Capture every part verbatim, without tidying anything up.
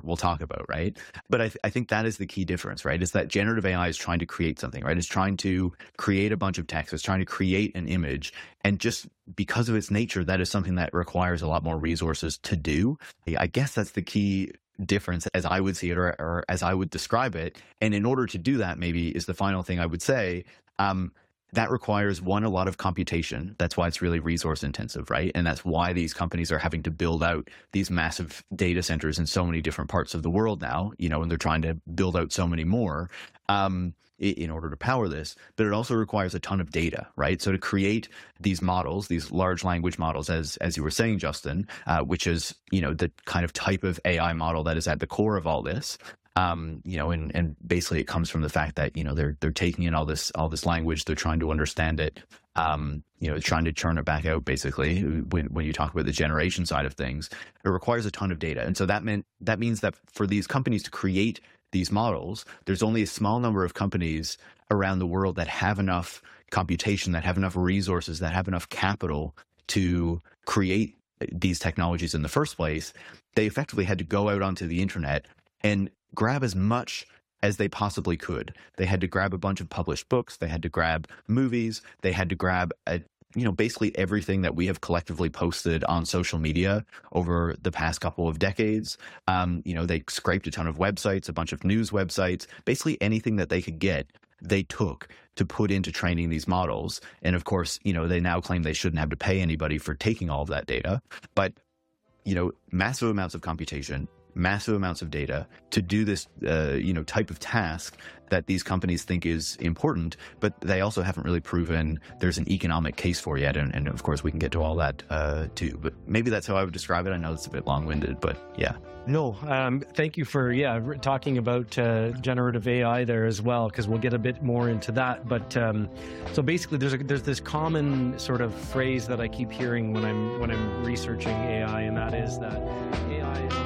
we'll talk about, right? But I, th- I think that is the key difference, right? Is that generative A I is trying to create something, right? It's trying to create a bunch of text. It's trying to create an image. And just because of its nature, that is something that requires a lot more resources to do. I guess that's the key difference as I would see it, or, or as I would describe it. And in order to do that, maybe is the final thing I would say, um, that requires, one, a lot of computation. That's why it's really resource intensive, right? And that's why these companies are having to build out these massive data centers in so many different parts of the world now, you know, and they're trying to build out so many more um, in order to power this. But it also requires a ton of data, right? So to create these models, these large language models, as as you were saying, Justin, uh, which is, you know, the kind of type of A I model that is at the core of all this. Um, you know, and, and basically it comes from the fact that, you know, they're they're taking in all this all this language, they're trying to understand it, um, you know, trying to churn it back out. Basically, when when you talk about the generation side of things, it requires a ton of data, and so that meant that means that for these companies to create these models, there's only a small number of companies around the world that have enough computation, that have enough resources, that have enough capital to create these technologies in the first place. They effectively had to go out onto the internet and grab as much as they possibly could. They had to grab a bunch of published books. They had to grab movies. They had to grab, a, you know, basically everything that we have collectively posted on social media over the past couple of decades. Um, you know, they scraped a ton of websites, a bunch of news websites, basically anything that they could get, they took to put into training these models. And of course, you know, they now claim they shouldn't have to pay anybody for taking all of that data. But, you know, massive amounts of computation, massive amounts of data to do this, uh, you know, type of task that these companies think is important, but they also haven't really proven there's an economic case for yet. And, and of course, we can get to all that uh, too. But maybe that's how I would describe it. I know it's a bit long-winded, but yeah. No, um, thank you for, yeah, talking about uh, generative A I there as well, because we'll get a bit more into that. But um, so basically, there's a, there's this common sort of phrase that I keep hearing when I'm when I'm researching A I, and that is that A I is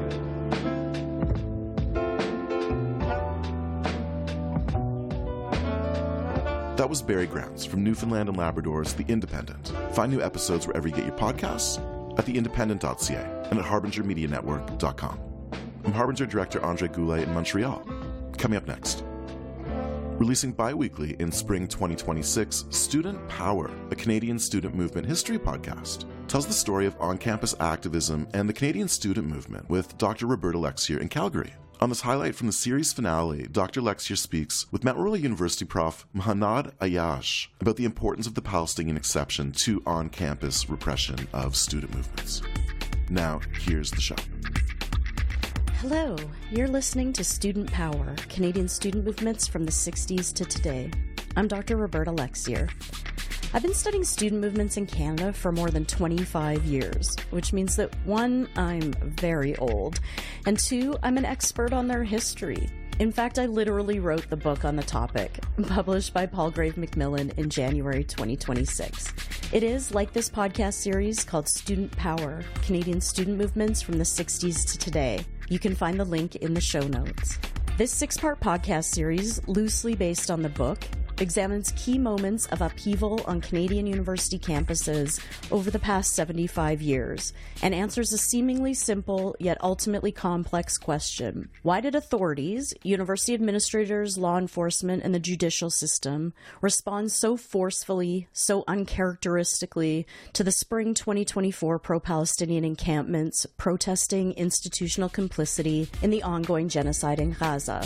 That was Barry Grounds from Newfoundland and Labrador's The Independent. Find new episodes wherever you get your podcasts, at the independent dot c a and at harbinger media network dot com. I'm Harbinger Director Andre Goulet in Montreal. Coming up next. Releasing bi-weekly in spring twenty twenty-six, Student Power, a Canadian student movement history podcast, tells the story of on-campus activism and the Canadian student movement with Doctor Roberta Lexier in Calgary. On this highlight from the series finale, Doctor Lexier speaks with Mount Royal University Prof Mahanad Ayaj about the importance of the Palestinian exception to on-campus repression of student movements. Now, here's the show. Hello, you're listening to Student Power, Canadian student movements from the sixties to today. I'm Doctor Roberta Lexier. I've been studying student movements in Canada for more than twenty-five years, which means that one, I'm very old, and two, I'm an expert on their history. In fact, I literally wrote the book on the topic, published by Palgrave Macmillan in January twenty twenty-six. It is, like this podcast series, called Student Power, Canadian Student Movements from the sixties to Today. You can find the link in the show notes. This six-part podcast series, loosely based on the book, examines key moments of upheaval on Canadian university campuses over the past seventy-five years and answers a seemingly simple yet ultimately complex question. Why did authorities, university administrators, law enforcement, and the judicial system respond so forcefully, so uncharacteristically to the spring twenty twenty-four pro-Palestinian encampments protesting institutional complicity in the ongoing genocide in Gaza?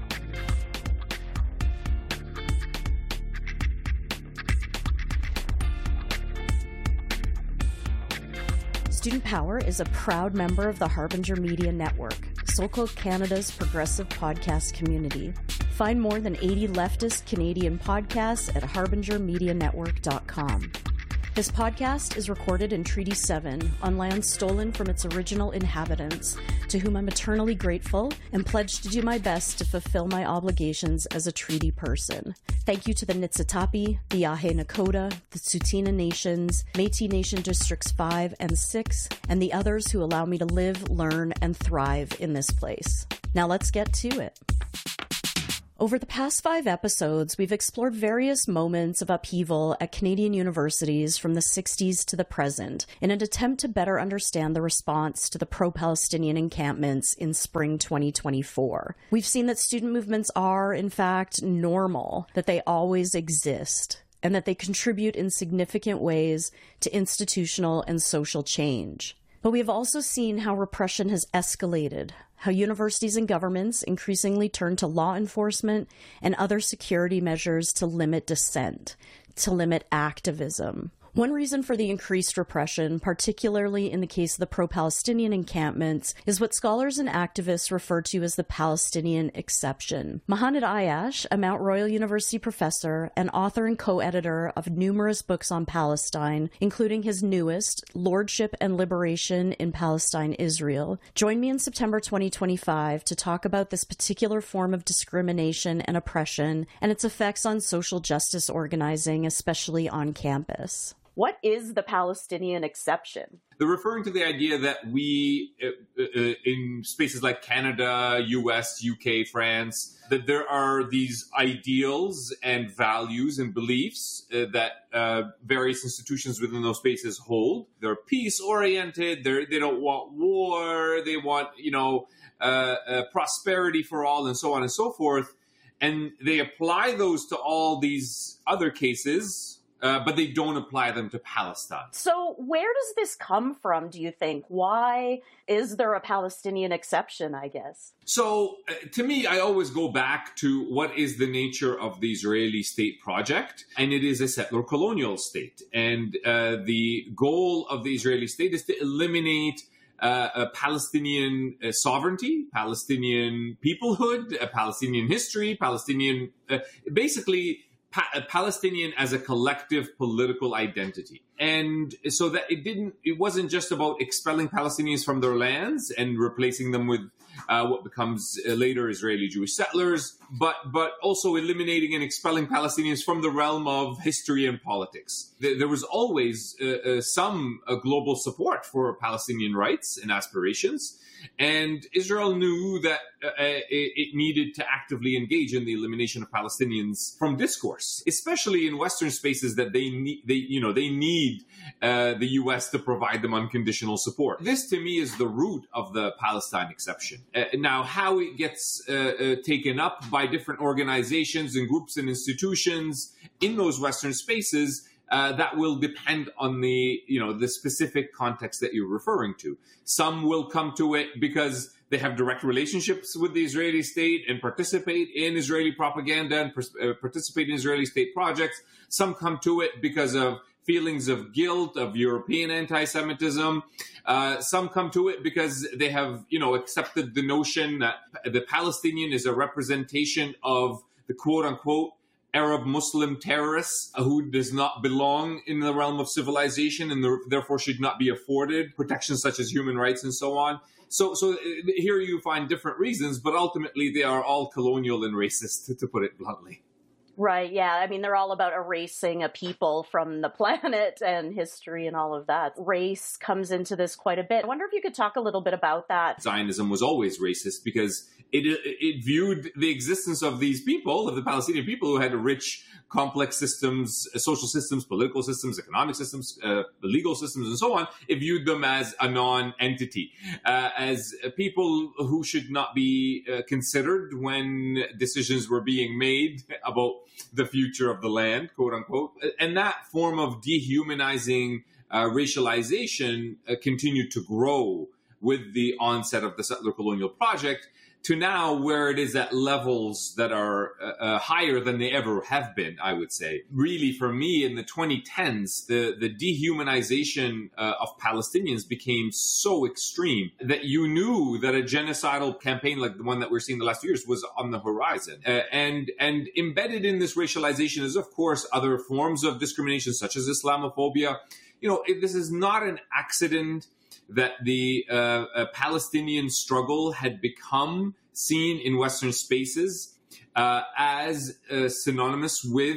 Student Power is a proud member of the Harbinger Media Network, so-called Canada's progressive podcast community. Find more than eighty leftist Canadian podcasts at harbinger media network dot com. This podcast is recorded in Treaty seven on land stolen from its original inhabitants, to whom I'm eternally grateful and pledge to do my best to fulfill my obligations as a treaty person. Thank you to the Niitsitapi, the Yahe Nakota, the Tsuut'ina Nations, Métis Nation Districts five and six, and the others who allow me to live, learn, and thrive in this place. Now let's get to it. Over the past five episodes, we've explored various moments of upheaval at Canadian universities from the sixties to the present in an attempt to better understand the response to the pro-Palestinian encampments in spring twenty twenty-four. We've seen that student movements are, in fact, normal, that they always exist, and that they contribute in significant ways to institutional and social change. But we have also seen how repression has escalated, how universities and governments increasingly turn to law enforcement and other security measures to limit dissent, to limit activism. One reason for the increased repression, particularly in the case of the pro-Palestinian encampments, is what scholars and activists refer to as the Palestinian exception. Mohanad Ayash, a Mount Royal University professor and author and co-editor of numerous books on Palestine, including his newest, Lordship and Liberation in Palestine, Israel, joined me in September twenty twenty-five to talk about this particular form of discrimination and oppression and its effects on social justice organizing, especially on campus. What is the Palestinian exception? They're referring to the idea that we, uh, uh, in spaces like Canada, U S, U K, France, that there are these ideals and values and beliefs uh, that uh, various institutions within those spaces hold. They're peace-oriented. They're, they don't want war. They want, you know, uh, uh, prosperity for all, and so on and so forth. And they apply those to all these other cases, Uh, but they don't apply them to Palestine. So where does this come from, do you think? Why is there a Palestinian exception, I guess? So uh, to me, I always go back to what is the nature of the Israeli state project. And it is a settler colonial state. And uh, the goal of the Israeli state is to eliminate Uh, a Palestinian uh, sovereignty, Palestinian peoplehood, a Palestinian history, Palestinian, uh, basically pa- Palestinian as a collective political identity. And so that it didn't, it wasn't just about expelling Palestinians from their lands and replacing them with uh, what becomes uh, later Israeli Jewish settlers, but but also eliminating and expelling Palestinians from the realm of history and politics. There, there was always uh, uh, some uh, global support for Palestinian rights and aspirations, and Israel knew that uh, it, it needed to actively engage in the elimination of Palestinians from discourse, especially in Western spaces that they need, they you know they need uh, the U S to provide them unconditional support. This, to me, is the root of the Palestine exception. Uh, now, how it gets uh, uh, taken up by different organizations and groups and institutions in those Western spaces, uh, that will depend on the, you know, the specific context that you're referring to. Some will come to it because they have direct relationships with the Israeli state and participate in Israeli propaganda and pers- uh, participate in Israeli state projects. Some come to it because of feelings of guilt, of European anti-Semitism. Uh, some come to it because they have, you know, accepted the notion that the Palestinian is a representation of the quote-unquote Arab Muslim terrorists who does not belong in the realm of civilization and therefore should not be afforded protections such as human rights and so on. So, so here you find different reasons, but ultimately they are all colonial and racist, to, to put it bluntly. Right, yeah. I mean, they're all about erasing a people from the planet and history and all of that. Race comes into this quite a bit. I wonder if you could talk a little bit about that. Zionism was always racist because it it viewed the existence of these people, of the Palestinian people who had rich, complex systems, social systems, political systems, economic systems, uh, legal systems, and so on. It viewed them as a non-entity, uh, as people who should not be uh, considered when decisions were being made about the future of the land, quote unquote. And that form of dehumanizing uh, racialization uh, continued to grow with the onset of the settler colonial project, to now where it is at levels that are uh, uh, higher than they ever have been, I would say. Really, for me, in the twenty tens, the, the dehumanization uh, of Palestinians became so extreme that you knew that a genocidal campaign like the one that we're seeing the last few years was on the horizon. Uh, and, and embedded in this racialization is, of course, other forms of discrimination, such as Islamophobia. You know, it, this is not an accident that the uh, uh, Palestinian struggle had become seen in Western spaces uh, as uh, synonymous with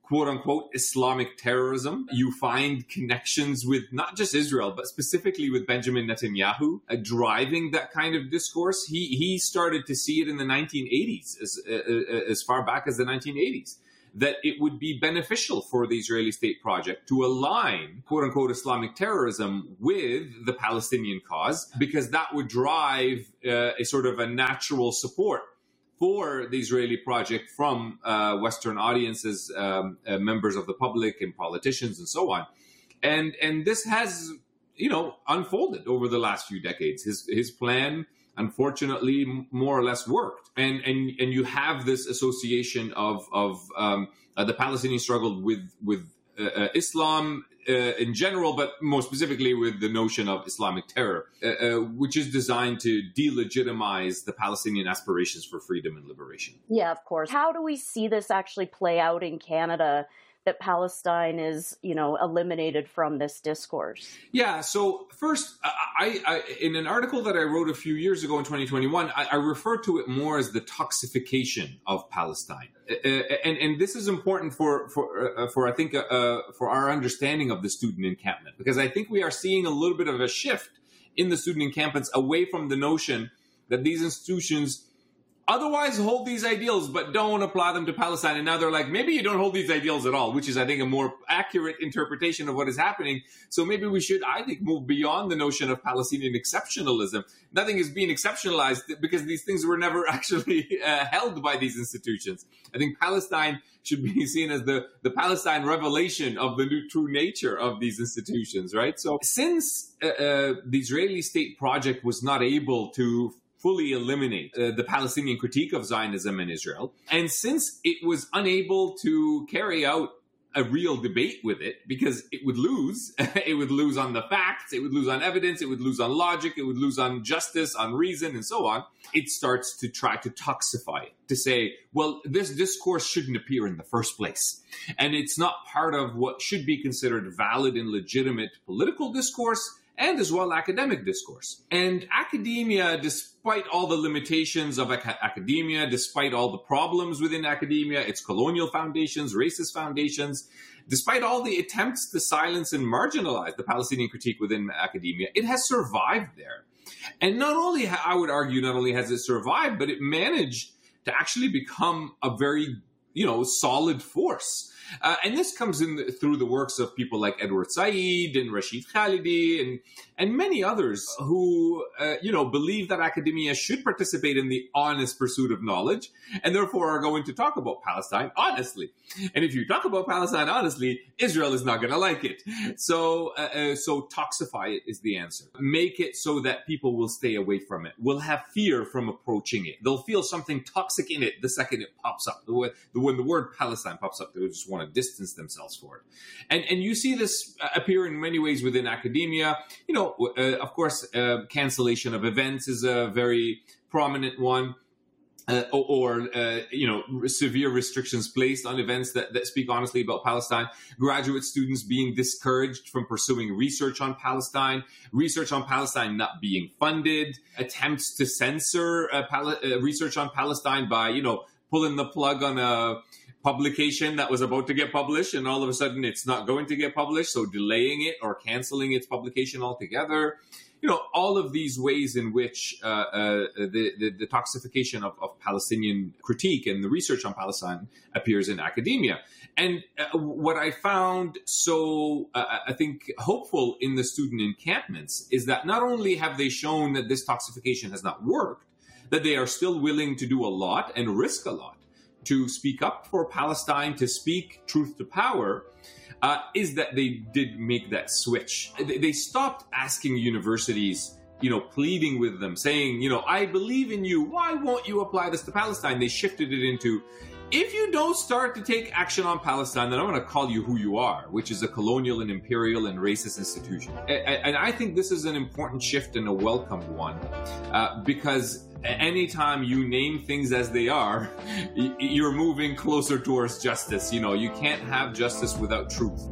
quote unquote Islamic terrorism. You find connections with not just Israel, but specifically with Benjamin Netanyahu uh, driving that kind of discourse. He he started to see it in the nineteen eighties, as, uh, as far back as the nineteen eighties. That it would be beneficial for the Israeli state project to align, quote unquote, Islamic terrorism with the Palestinian cause, because that would drive uh, a sort of a natural support for the Israeli project from uh, Western audiences, um, uh, members of the public and politicians and so on. And and this has, you know, unfolded over the last few decades. His his plan, unfortunately, more or less worked. And and and you have this association of of um, uh, the Palestinian struggle with with uh, uh, Islam uh, in general, but more specifically with the notion of Islamic terror, uh, uh, which is designed to delegitimize the Palestinian aspirations for freedom and liberation. Yeah, of course. How do we see this actually play out in Canada, that Palestine is, you know, eliminated from this discourse? Yeah, so first, I, I in an article that I wrote a few years ago in twenty twenty-one, I, I refer to it more as the toxification of Palestine. Uh, and, and this is important for, for, uh, for I think, uh, for our understanding of the student encampment, because I think we are seeing a little bit of a shift in the student encampments away from the notion that these institutions otherwise hold these ideals, but don't apply them to Palestine. And now they're like, maybe you don't hold these ideals at all, which is, I think, a more accurate interpretation of what is happening. So maybe we should, I think, move beyond the notion of Palestinian exceptionalism. Nothing is being exceptionalized because these things were never actually uh, held by these institutions. I think Palestine should be seen as the, the Palestine revelation of the new true nature of these institutions, right? So since uh, uh, the Israeli state project was not able to fully eliminate uh, the Palestinian critique of Zionism in Israel, and since it was unable to carry out a real debate with it, because it would lose, it would lose on the facts, it would lose on evidence, it would lose on logic, it would lose on justice, on reason, and so on, it starts to try to toxify it, to say, well, this discourse shouldn't appear in the first place. And it's not part of what should be considered valid and legitimate political discourse, and as well academic discourse. And academia, despite all the limitations of ac- academia, despite all the problems within academia, its colonial foundations, racist foundations, despite all the attempts to silence and marginalize the Palestinian critique within academia, it has survived there. And not only, I would argue, not only has it survived, but it managed to actually become a very, you know, solid force. Uh, and this comes in the, through the works of people like Edward Said and Rashid Khalidi and and many others who, uh, you know, believe that academia should participate in the honest pursuit of knowledge and therefore are going to talk about Palestine honestly. And if you talk about Palestine honestly, Israel is not going to like it. So, uh, uh, so toxify it is the answer. Make it so that people will stay away from it, will have fear from approaching it. They'll feel something toxic in it the second it pops up. When the word Palestine pops up, they'll just want to distance themselves for it. And and you see this appear in many ways within academia. You know, uh, of course, uh, cancellation of events is a very prominent one. Uh, or, or uh, you know, severe restrictions placed on events that, that speak honestly about Palestine. Graduate students being discouraged from pursuing research on Palestine. Research on Palestine not being funded. Attempts to censor uh, Pal- uh, research on Palestine by, you know, pulling the plug on a publication that was about to get published, and all of a sudden it's not going to get published, so delaying it or canceling its publication altogether. You know, all of these ways in which uh, uh, the, the, the toxification of, of Palestinian critique and the research on Palestine appears in academia. And uh, what I found so, uh, I think, hopeful in the student encampments is that not only have they shown that this toxification has not worked, that they are still willing to do a lot and risk a lot to speak up for Palestine, to speak truth to power, uh, is that they did make that switch. They, they stopped asking universities, you know, pleading with them, saying, you know, I believe in you. Why won't you apply this to Palestine? They shifted it into, if you don't start to take action on Palestine, then I'm going to call you who you are, which is a colonial and imperial and racist institution. And, and I think this is an important shift and a welcomed one, uh, because anytime you name things as they are, you're moving closer towards justice. You know, you can't have justice without truth.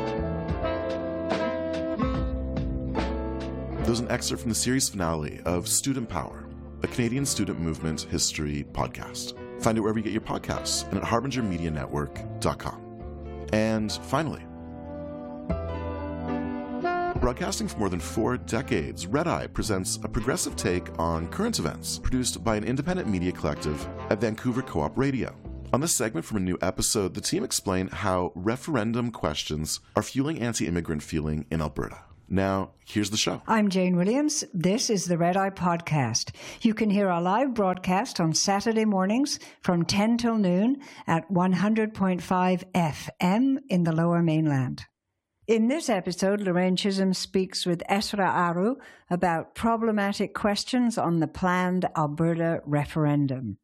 There's an excerpt from the series finale of Student Power, a Canadian student movement history podcast. Find it wherever you get your podcasts and at harbinger media network dot com. And finally, broadcasting for more than four decades, Red Eye presents a progressive take on current events produced by an independent media collective at Vancouver Co-op Radio. On this segment from a new episode, the team explained how referendum questions are fueling anti-immigrant feeling in Alberta. Now, here's the show. I'm Jane Williams. This is the Red Eye Podcast. You can hear our live broadcast on Saturday mornings from ten till noon at one hundred point five F M in the Lower Mainland. In this episode, Lorraine Chisholm speaks with Esra Aru about problematic questions on the planned Alberta referendum.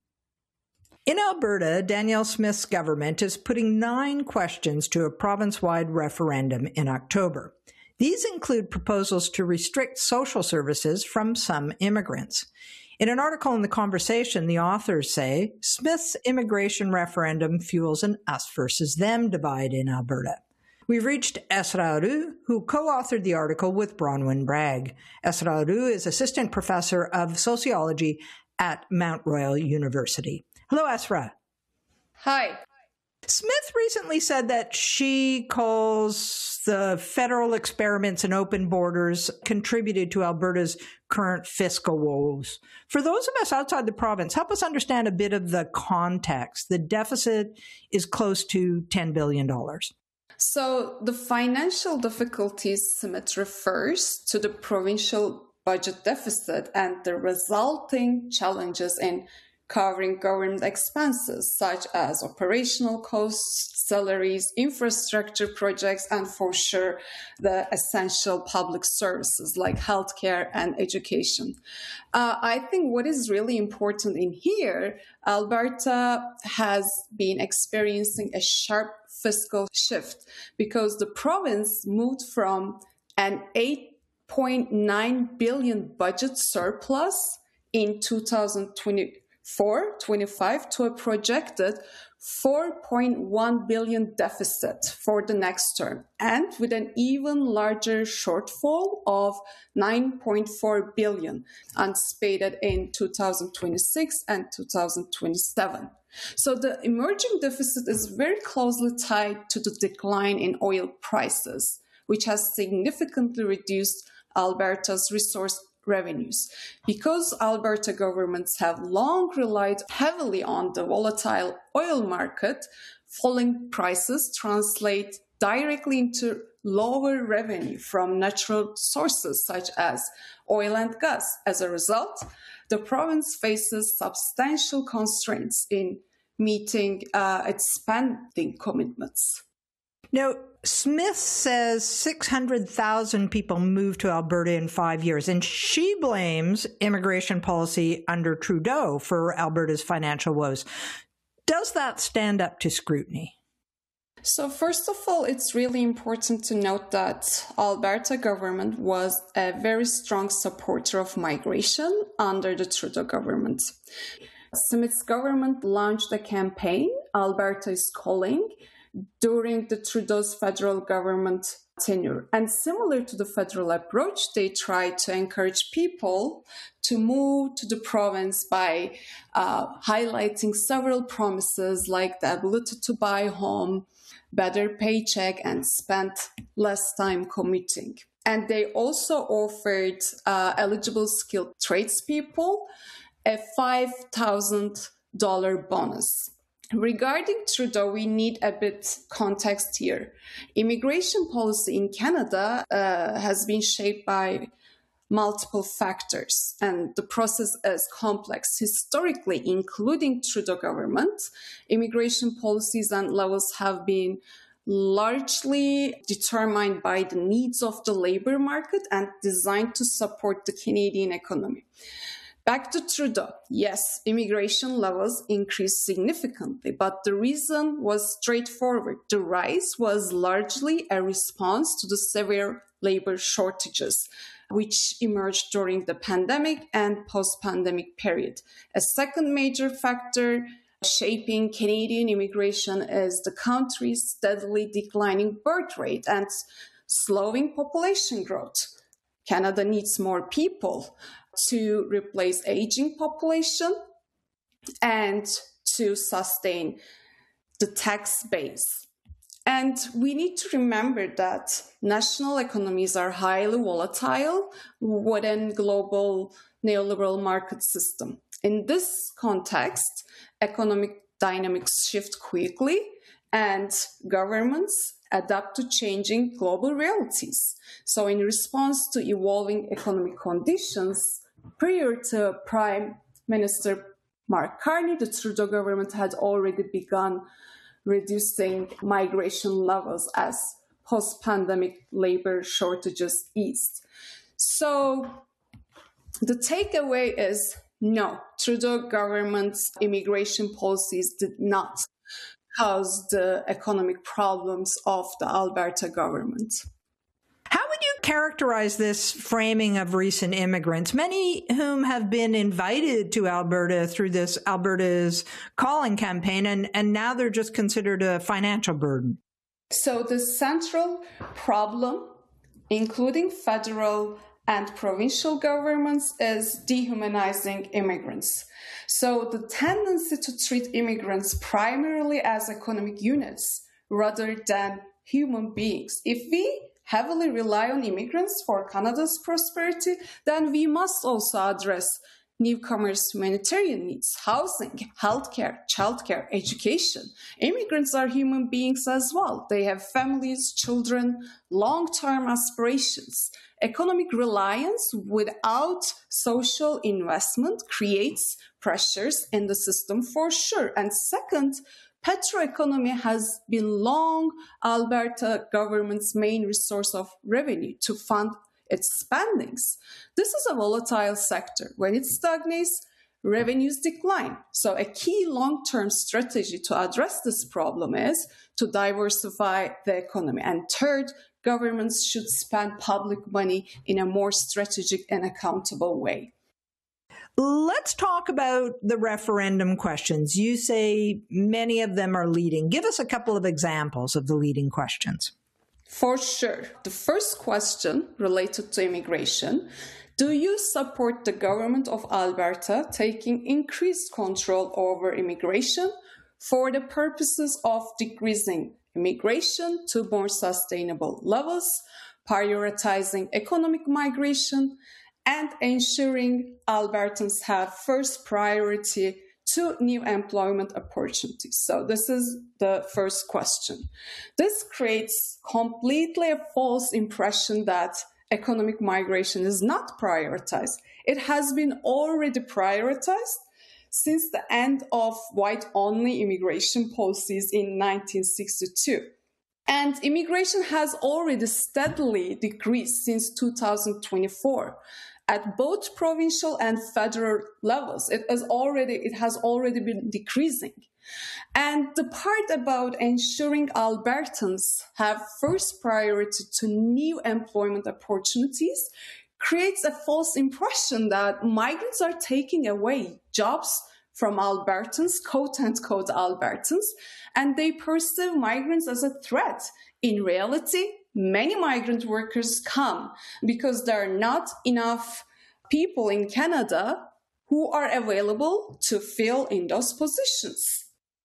In Alberta, Danielle Smith's government is putting nine questions to a province-wide referendum in October. These include proposals to restrict social services from some immigrants. In an article in The Conversation, the authors say, Smith's immigration referendum fuels an us versus them divide in Alberta. We've reached Esra Aru, who co-authored the article with Bronwyn Bragg. Esra Aru is assistant professor of sociology at Mount Royal University. Hello, Esra. Hi. Smith recently said that she calls the federal experiments in open borders contributed to Alberta's current fiscal woes. For those of us outside the province, help us understand a bit of the context. The deficit is close to ten billion dollars. So the financial difficulties Smith refers to the provincial budget deficit and the resulting challenges in covering government expenses such as operational costs, salaries, infrastructure projects, and for sure the essential public services like healthcare and education. Uh, I think what is really important in here, Alberta has been experiencing a sharp fiscal shift because the province moved from an eight point nine billion budget surplus in two thousand twenty-four twenty-five to a projected four point one billion deficit for the next term, and with an even larger shortfall of nine point four billion anticipated in two thousand twenty-six and two thousand twenty-seven. So the emerging deficit is very closely tied to the decline in oil prices, which has significantly reduced Alberta's resource revenues. Because Alberta governments have long relied heavily on the volatile oil market, falling prices translate directly into lower revenue from natural sources such as oil and gas. As a result, the province faces substantial constraints in meeting uh, its spending commitments. Now, Smith says six hundred thousand people moved to Alberta in five years, and she blames immigration policy under Trudeau for Alberta's financial woes. Does that stand up to scrutiny? So first of all, it's really important to note that Alberta government was a very strong supporter of migration under the Trudeau government. Smith's government launched a campaign, Alberta is Calling, during the Trudeau's federal government tenure. And similar to the federal approach, they tried to encourage people to move to the province by uh, highlighting several promises like the ability to buy a home, better paycheck, and spend less time commuting. And they also offered uh, eligible skilled tradespeople a five thousand dollars bonus. Regarding Trudeau, we need a bit context here. Immigration policy in Canada uh, has been shaped by multiple factors, and the process is complex. Historically, including Trudeau government, immigration policies and levels have been largely determined by the needs of the labor market and designed to support the Canadian economy. Back to Trudeau. Yes, immigration levels increased significantly, but the reason was straightforward. The rise was largely a response to the severe labor shortages, which emerged during the pandemic and post-pandemic period. A second major factor shaping Canadian immigration is the country's steadily declining birth rate and slowing population growth. Canada needs more people to replace aging population and to sustain the tax base. And we need to remember that national economies are highly volatile within global neoliberal market system. In this context, economic dynamics shift quickly and governments adapt to changing global realities. So in response to evolving economic conditions, prior to Prime Minister Mark Carney, the Trudeau government had already begun reducing migration levels as post-pandemic labor shortages eased. So the takeaway is no, Trudeau government's immigration policies did not cause the economic problems of the Alberta government. How would you characterize this framing of recent immigrants, many whom have been invited to Alberta through this Alberta's Calling campaign, and, and now they're just considered a financial burden? So the central problem, including federal and provincial governments, is dehumanizing immigrants. So the tendency to treat immigrants primarily as economic units rather than human beings. If we heavily rely on immigrants for Canada's prosperity, then we must also address newcomers' humanitarian needs, housing, healthcare, childcare, education. Immigrants are human beings as well. They have families, children, long-term aspirations. Economic reliance without social investment creates pressures in the system for sure. And second, petroeconomy has been long Alberta government's main resource of revenue to fund its spendings. This is a volatile sector. When it stagnates, revenues decline. So a key long-term strategy to address this problem is to diversify the economy. And third, governments should spend public money in a more strategic and accountable way. Let's talk about the referendum questions. You say many of them are leading. Give us a couple of examples of the leading questions. For sure. The first question related to immigration. Do you support the government of Alberta taking increased control over immigration for the purposes of decreasing immigration to more sustainable levels, prioritizing economic migration, and ensuring Albertans have first priority to new employment opportunities? So this is the first question. This creates completely a false impression that economic migration is not prioritized. It has been already prioritized since the end of white-only immigration policies in nineteen sixty-two. And immigration has already steadily decreased since two thousand twenty-four. At both provincial and federal levels, it has already, it has already been decreasing. And the part about ensuring Albertans have first priority to new employment opportunities creates a false impression that migrants are taking away jobs from Albertans, quote-unquote Albertans, and they perceive migrants as a threat. In reality, many migrant workers come because there are not enough people in Canada who are available to fill in those positions.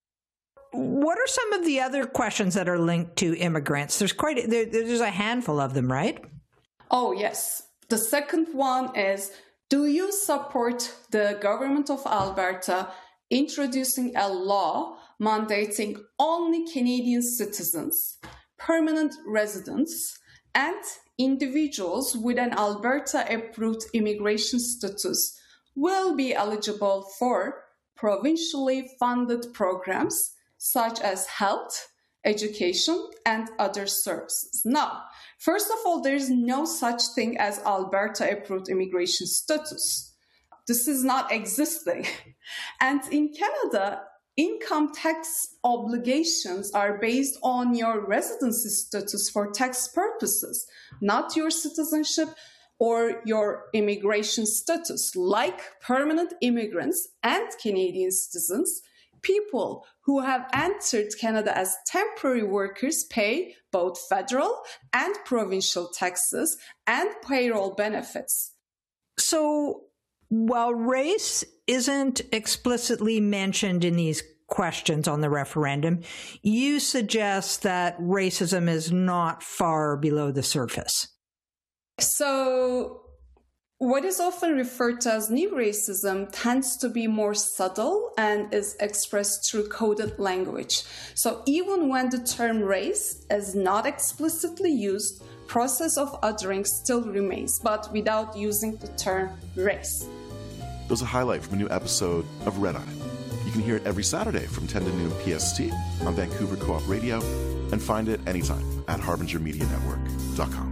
What are some of the other questions that are linked to immigrants? There's quite a, there, there's a handful of them, right? Oh, yes. The second one is, do you support the government of Alberta introducing a law mandating only Canadian citizens, permanent residents, and individuals with an Alberta-approved immigration status will be eligible for provincially funded programs such as health, education, and other services? Now, first of all, there is no such thing as Alberta-approved immigration status. This is not existing. And in Canada, income tax obligations are based on your residency status for tax purposes, not your citizenship or your immigration status. Like permanent immigrants and Canadian citizens, people who have entered Canada as temporary workers pay both federal and provincial taxes and payroll benefits. So while race isn't explicitly mentioned in these questions on the referendum, you suggest that racism is not far below the surface. So, what is often referred to as new racism tends to be more subtle and is expressed through coded language. So even when the term race is not explicitly used, process of othering still remains, but without using the term race. There's a highlight from a new episode of Red Eye. You can hear it every Saturday from ten to noon P S T on Vancouver Co-op Radio, and find it anytime at harbinger media network dot com.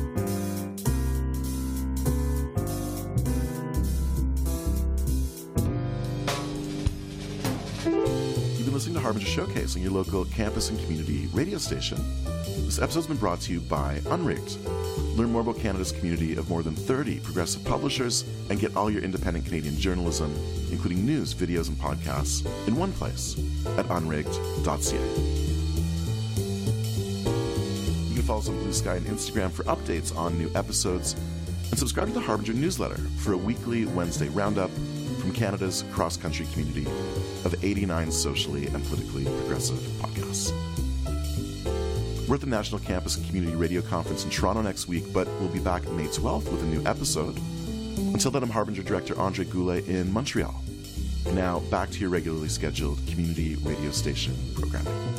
Listening to Harbinger Showcase on your local campus and community radio station. This episode's been brought to you by Unrigged. Learn more about Canada's community of more than thirty progressive publishers and get all your independent Canadian journalism, including news, videos, and podcasts, in one place at unrigged dot c a. You can follow us on Blue Sky and Instagram for updates on new episodes, and subscribe to the Harbinger newsletter for a weekly Wednesday roundup from Canada's cross-country community of eighty-nine socially and politically progressive podcasts. We're at the National Campus and Community Radio Conference in Toronto next week, but we'll be back May twelfth with a new episode. Until then, I'm Harbinger Director Andre Goulet in Montreal. Now, back to your regularly scheduled community radio station programming.